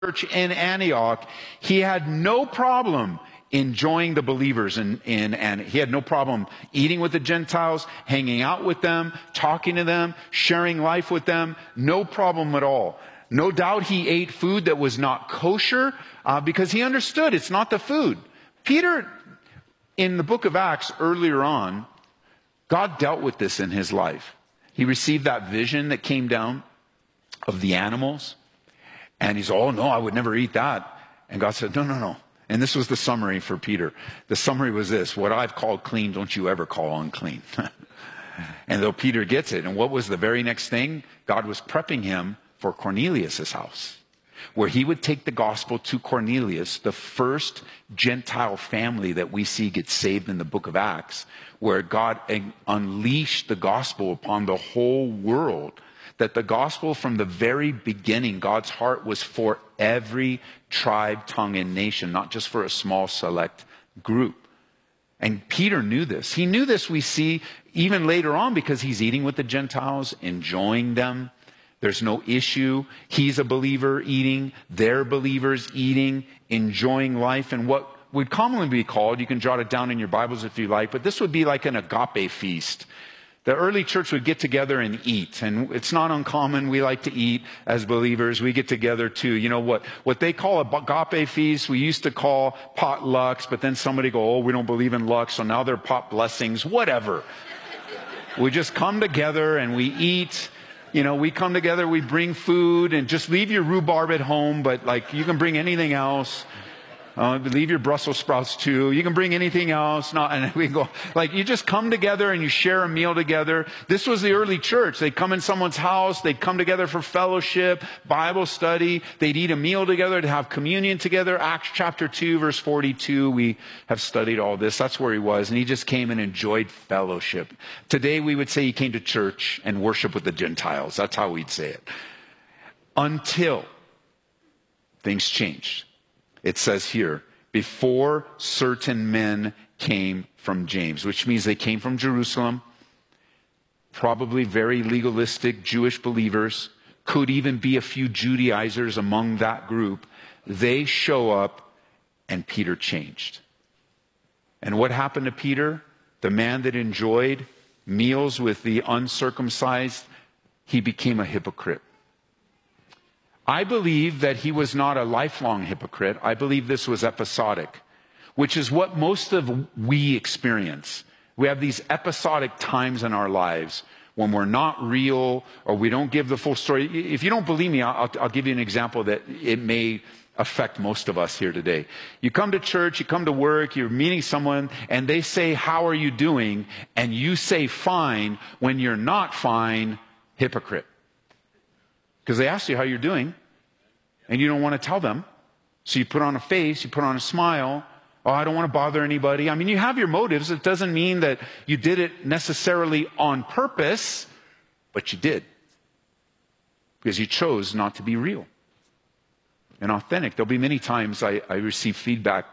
church in Antioch, he had no problem enjoying the believers and he had no problem eating with the Gentiles, hanging out with them, talking to them, sharing life with them. No problem at all. No doubt he ate food that was not kosher because he understood it's not the food. Peter, in the book of Acts earlier on, God dealt with this in his life. He received that vision that came down of the animals. And he's, oh no, I would never eat that. And God said, no. And this was the summary for Peter. The summary was this: what I've called clean, don't you ever call unclean. And though Peter gets it, and what was the very next thing? God was prepping him for Cornelius' house, where he would take the gospel to Cornelius, the first Gentile family that we see get saved in the book of Acts, where God unleashed the gospel upon the whole world. That the gospel from the very beginning, God's heart was for every tribe, tongue, and nation, not just for a small select group. And Peter knew this. He knew this, we see, even later on, because he's eating with the Gentiles, enjoying them. There's no issue. He's a believer eating, they're believers eating, enjoying life. And what would commonly be called, you can jot it down in your Bibles if you like, but this would be like an agape feast. The early church would get together and eat, and it's not uncommon. We like to eat as believers. We get together too. You know what they call a agape feast, we used to call potlucks, but then somebody go, oh, we don't believe in luck, so now they're pot blessings, whatever. We just come together and we eat. You know, we come together, we bring food, and just leave your rhubarb at home, but like you can bring anything else. Leave your Brussels sprouts too. You can bring anything else. And we go, like, you just come together and you share a meal together. This was the early church. They'd come in someone's house. They'd come together for fellowship, Bible study. They'd eat a meal together to have communion together. Acts chapter 2, verse 42. We have studied all this. That's where he was. And he just came and enjoyed fellowship. Today we would say he came to church and worship with the Gentiles. That's how we'd say it. Until things changed. It says here, before certain men came from James, which means they came from Jerusalem, probably very legalistic Jewish believers, could even be a few Judaizers among that group. They show up and Peter changed. And what happened to Peter? The man that enjoyed meals with the uncircumcised, he became a hypocrite. I believe that he was not a lifelong hypocrite. I believe this was episodic, which is what most of we experience. We have these episodic times in our lives when we're not real or we don't give the full story. If you don't believe me, I'll give you an example that it may affect most of us here today. You come to church, you come to work, you're meeting someone, and they say, how are you doing? And you say, fine, when you're not fine, hypocrite. Because they ask you how you're doing, and you don't want to tell them. So you put on a face, you put on a smile. Oh, I don't want to bother anybody. I mean, you have your motives. It doesn't mean that you did it necessarily on purpose, but you did. Because you chose not to be real and authentic. There'll be many times I receive feedback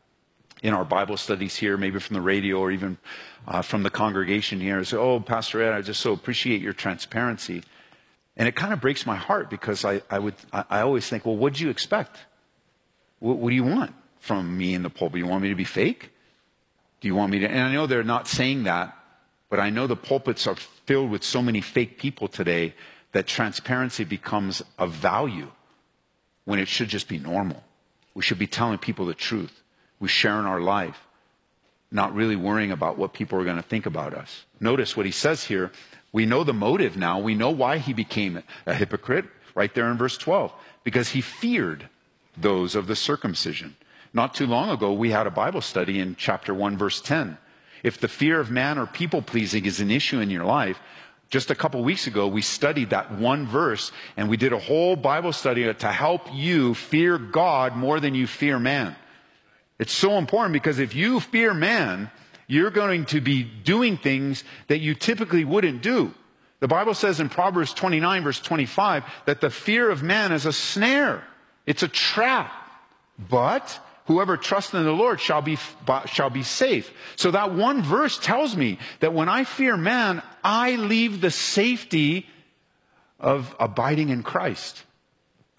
in our Bible studies here, maybe from the radio or even from the congregation here. I say, oh, Pastor Ed, I just so appreciate your transparency. And it kind of breaks my heart because I always think, well, what do you expect? What do you want from me in the pulpit? You want me to be fake? Do you want me to? And I know they're not saying that, but I know the pulpits are filled with so many fake people today that transparency becomes a value when it should just be normal. We should be telling people the truth. We share in our life, not really worrying about what people are going to think about us. Notice what he says here. We know the motive now. We know why he became a hypocrite right there in verse 12. Because he feared those of the circumcision. Not too long ago, we had a Bible study in chapter 1, verse 10. If the fear of man or people pleasing is an issue in your life, just a couple weeks ago, we studied that one verse and we did a whole Bible study to help you fear God more than you fear man. It's so important because if you fear man, you're going to be doing things that you typically wouldn't do. The Bible says in Proverbs 29, verse 25, that the fear of man is a snare. It's a trap. But whoever trusts in the Lord shall be safe. So that one verse tells me that when I fear man, I leave the safety of abiding in Christ.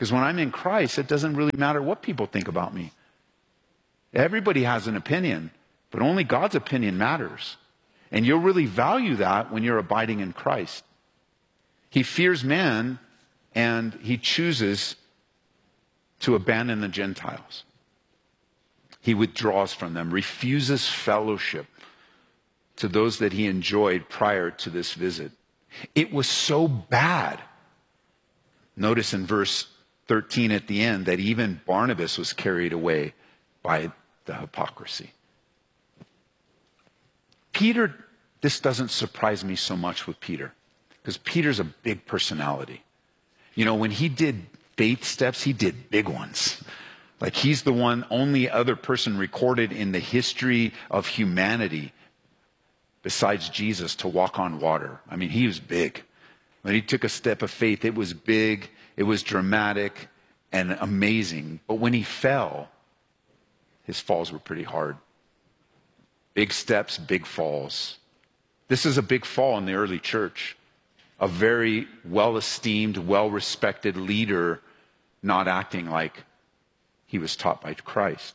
Because when I'm in Christ, it doesn't really matter what people think about me. Everybody has an opinion, but only God's opinion matters. And you'll really value that when you're abiding in Christ. He fears man, and he chooses to abandon the Gentiles. He withdraws from them, refuses fellowship to those that he enjoyed prior to this visit. It was so bad. Notice in verse 13 at the end that even Barnabas was carried away by the hypocrisy. Peter, this doesn't surprise me so much with Peter, because Peter's a big personality. You know, when he did faith steps, he did big ones. Like, he's the only other person recorded in the history of humanity besides Jesus to walk on water. I mean, he was big. When he took a step of faith, it was big, it was dramatic and amazing. But when he fell, his falls were pretty hard. Big steps, big falls. This is a big fall in the early church. A very well-esteemed, well-respected leader not acting like he was taught by Christ.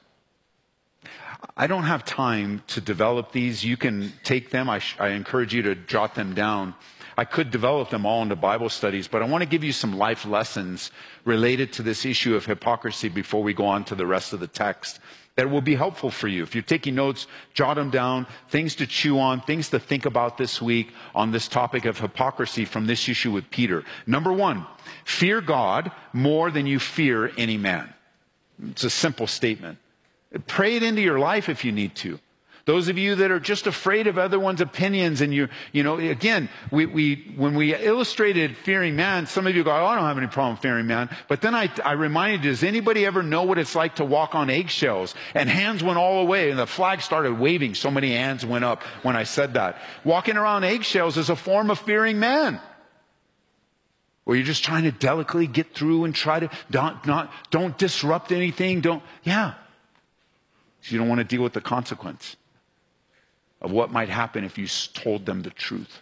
I don't have time to develop these. You can take them. I encourage you to jot them down. I could develop them all into Bible studies, but I want to give you some life lessons related to this issue of hypocrisy before we go on to the rest of the text that will be helpful for you. If you're taking notes, jot them down, things to chew on, things to think about this week on this topic of hypocrisy from this issue with Peter. Number one, fear God more than you fear any man. It's a simple statement. Pray it into your life if you need to. Those of you that are just afraid of everyone's opinions, and you know, again, when we illustrated fearing man, some of you go, oh, I don't have any problem fearing man. But then I reminded you, does anybody ever know what it's like to walk on eggshells? And hands went all the way, and the flag started waving. So many hands went up when I said that. Walking around eggshells is a form of fearing man, where you're just trying to delicately get through and try to don't disrupt anything. You don't want to deal with the consequence of what might happen if you told them the truth,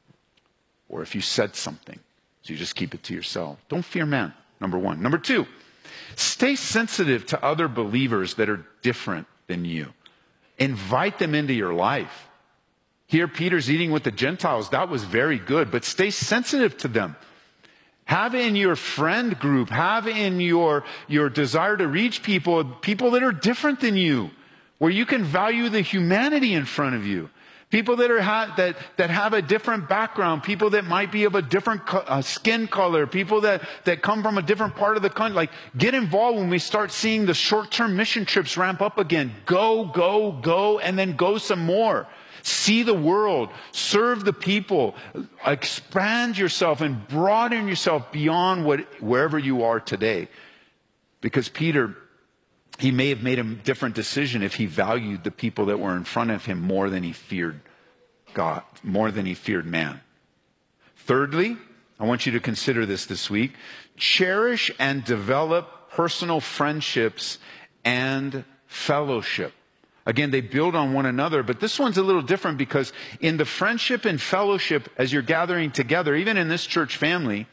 or if you said something. So you just keep it to yourself. Don't fear man, number one. Number two, stay sensitive to other believers that are different than you. Invite them into your life. Here, Peter's eating with the Gentiles. That was very good, but stay sensitive to them. Have in your friend group, have in your desire to reach people that are different than you, where you can value the humanity in front of you. People that have a different background, people that might be of a different skin color, people that come from a different part of the country. Like, get involved when we start seeing the short-term mission trips ramp up again. Go, and then go some more. See the world, serve the people, expand yourself and broaden yourself beyond wherever you are today. Because Peter, he may have made a different decision if he valued the people that were in front of him more than he feared God, more than he feared man. Thirdly, I want you to consider this week. Cherish and develop personal friendships and fellowship. Again, they build on one another, but this one's a little different because in the friendship and fellowship, as you're gathering together, even in this church family,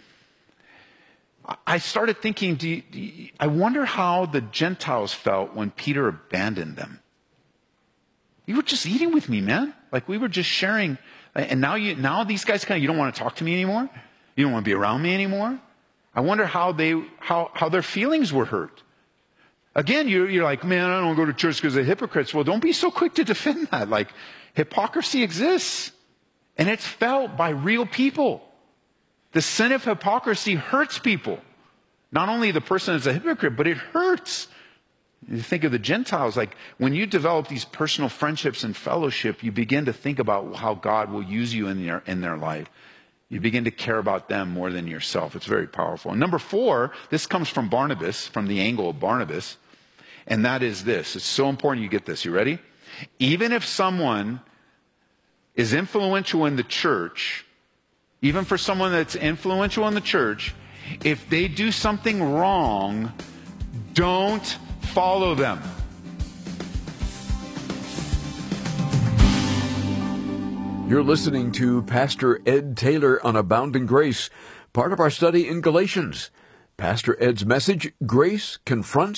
I started thinking, I wonder how the Gentiles felt when Peter abandoned them. You were just eating with me, man. Like, we were just sharing. And now these guys you don't want to talk to me anymore? You don't want to be around me anymore? I wonder how their feelings were hurt. Again, you're like, man, I don't want to go to church because they're hypocrites. Well, don't be so quick to defend that. Like, hypocrisy exists, and it's felt by real people. The sin of hypocrisy hurts people. Not only the person is a hypocrite, but it hurts. You think of the Gentiles, like when you develop these personal friendships and fellowship, you begin to think about how God will use you in their life. You begin to care about them more than yourself. It's very powerful. And number 4, this comes from Barnabas, from the angle of Barnabas. And that is this. It's so important you get this. You ready? Even if someone is influential in the church, even for someone that's influential in the church, if they do something wrong, don't follow them. You're listening to Pastor Ed Taylor on Abounding Grace, part of our study in Galatians. Pastor Ed's message, Grace Confronts